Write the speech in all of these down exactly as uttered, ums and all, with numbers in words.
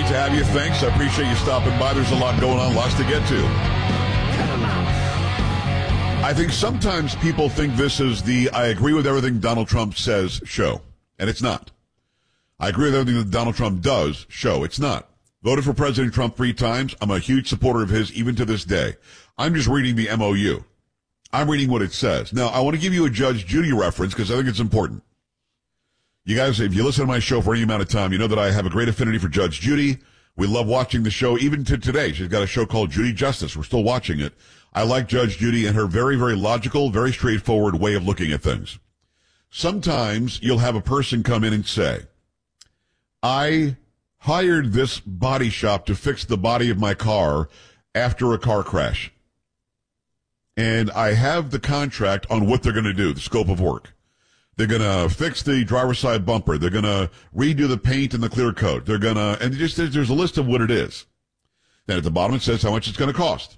to have you. Thanks. I appreciate you stopping by. There's a lot going on, lots to get to. I think sometimes people think this is the I agree with everything Donald Trump says show, and it's not. I agree with everything that Donald Trump does show. It's not. Voted for President Trump three times. I'm a huge supporter of his even to this day. I'm just reading the M O U. I'm reading what it says. Now, I want to give you a Judge Judy reference because I think it's important. You guys, if you listen to my show for any amount of time, you know that I have a great affinity for Judge Judy. We love watching the show, even to today. She's got a show called Judy Justice. We're still watching it. I like Judge Judy and her very, very logical, very straightforward way of looking at things. Sometimes you'll have a person come in and say, I hired this body shop to fix the body of my car after a car crash. And I have the contract on what they're going to do, the scope of work. They're going to fix the driver's side bumper. They're going to redo the paint and the clear coat. They're going to, and just there's a list of what it is. Then at the bottom it says how much it's going to cost.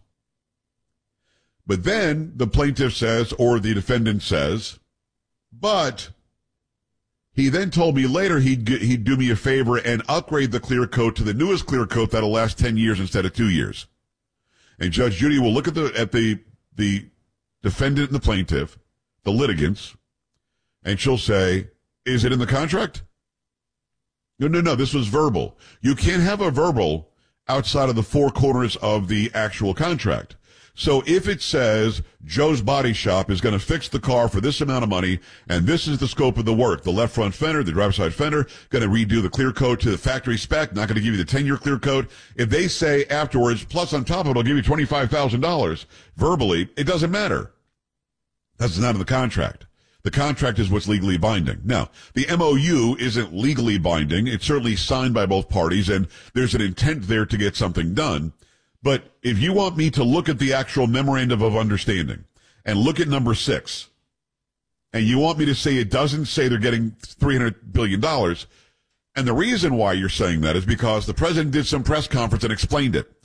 But then the plaintiff says, or the defendant says, but he then told me later he'd he'd do me a favor and upgrade the clear coat to the newest clear coat that'll last ten years instead of two years. And Judge Judy will look at the at the the defendant and the plaintiff, the litigants, and she'll say, is it in the contract? No, no, no, this was verbal. You can't have a verbal outside of the four corners of the actual contract. So if it says Joe's Body Shop is going to fix the car for this amount of money, and this is the scope of the work, the left front fender, the driver's side fender, going to redo the clear coat to the factory spec, not going to give you the ten-year clear coat. If they say afterwards, plus on top of it, I'll give you twenty-five thousand dollars verbally, it doesn't matter. That's not in the contract. The contract is what's legally binding. Now, the M O U isn't legally binding. It's certainly signed by both parties, and there's an intent there to get something done. But if you want me to look at the actual memorandum of understanding and look at number six, and you want me to say it doesn't say they're getting three hundred billion dollars, and the reason why you're saying that is because the president did some press conference and explained it.